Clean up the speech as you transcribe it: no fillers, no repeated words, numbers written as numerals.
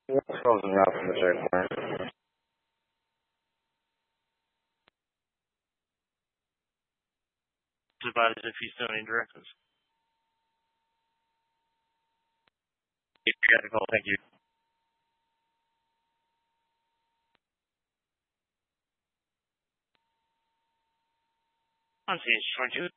What's closing out from the checkpoint? Advise if you still need directions. You got a call. Thank you. On CH22.